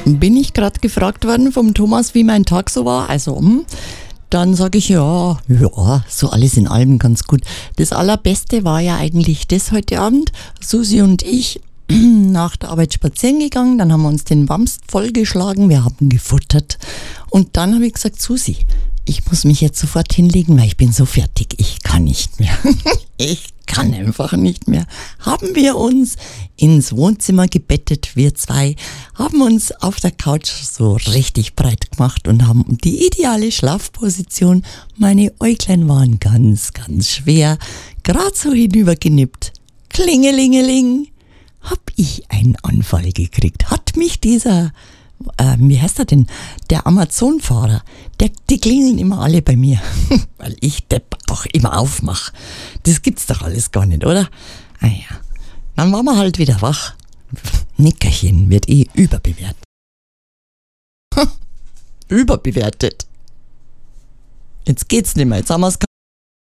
bin ich gerade gefragt worden vom Thomas, wie mein Tag so war. Also, dann sage ich, ja, so alles in allem ganz gut. Das Allerbeste war ja eigentlich das heute Abend. Susi und ich nach der Arbeit spazieren gegangen, dann haben wir uns den Wamst vollgeschlagen, wir haben gefuttert und dann habe ich gesagt, Susi, ich muss mich jetzt sofort hinlegen, weil ich bin so fertig, ich kann nicht mehr. Ich kann einfach nicht mehr. Haben wir uns ins Wohnzimmer gebettet, wir zwei, haben uns auf der Couch so richtig breit gemacht und haben die ideale Schlafposition. Meine Äuglein waren ganz, ganz schwer, gerade so hinübergenippt. Klingelingeling, hab ich einen Anfall gekriegt. Hat mich dieser, wie heißt er denn, der Amazon-Fahrer, die klingeln immer alle bei mir, weil ich Depp auch immer aufmache. Das gibt's doch alles gar nicht, oder? Ah ja, dann waren wir halt wieder wach. Nickerchen wird überbewertet. Überbewertet. Jetzt geht's nicht mehr, jetzt haben wir's